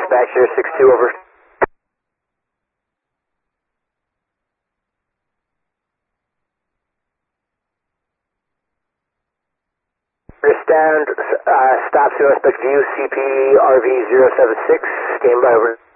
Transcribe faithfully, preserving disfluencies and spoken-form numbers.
dispatch here, six two, over. Stand, uh, stop suspect view, C P R V zero seven six, stand by, over.